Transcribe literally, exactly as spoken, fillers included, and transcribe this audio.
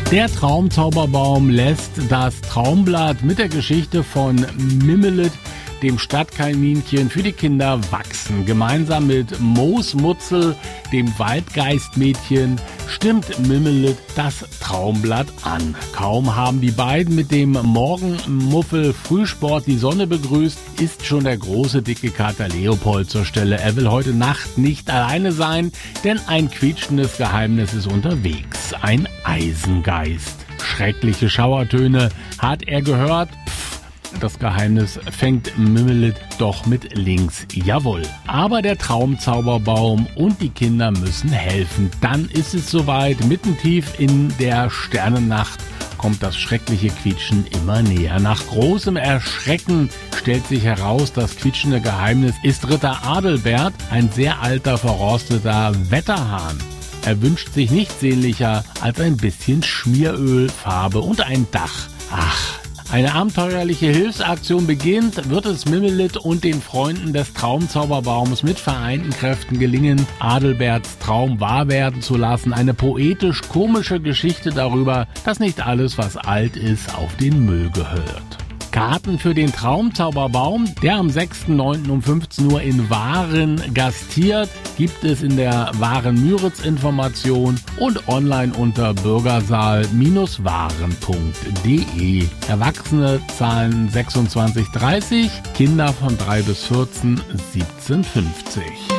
Der Traumzauberbaum lässt das Traumblatt mit der Geschichte von Mimmelet, dem Stadtkaninchen, für die Kinder wachsen. Gemeinsam mit Moosmutzel, dem Waldgeistmädchen, stimmt Mimmelet das Traumblatt an. Kaum haben die beiden mit dem Morgenmuffel Frühsport die Sonne begrüßt, ist schon der große dicke Kater Leopold zur Stelle. Er will heute Nacht nicht alleine sein, denn ein quietschendes Geheimnis ist unterwegs. Ein Eisengeist. Schreckliche Schauertöne hat er gehört. Pff, das Geheimnis fängt Mimmelet doch mit links. Jawohl. Aber der Traumzauberbaum und die Kinder müssen helfen. Dann ist es soweit. Mitten tief in der Sternennacht kommt das schreckliche Quietschen immer näher. Nach großem Erschrecken stellt sich heraus, das quietschende Geheimnis ist Ritter Adelbert, ein sehr alter, verrosteter Wetterhahn. Er wünscht sich nichts sehnlicher als ein bisschen Schmieröl, Farbe und ein Dach. Ach, eine abenteuerliche Hilfsaktion beginnt, wird es Mimmelet und den Freunden des Traumzauberbaums mit vereinten Kräften gelingen, Adelberts Traum wahr werden zu lassen. Eine poetisch-komische Geschichte darüber, dass nicht alles, was alt ist, auf den Müll gehört. Karten für den Traumzauberbaum, der am sechsten neunten um fünfzehn Uhr in Waren gastiert, gibt es in der Waren-Müritz-Information und online unter bürgersaal Bindestrich waren punkt de. Erwachsene zahlen sechsundzwanzig dreißig, Kinder von drei bis vierzehn siebzehn fünfzig.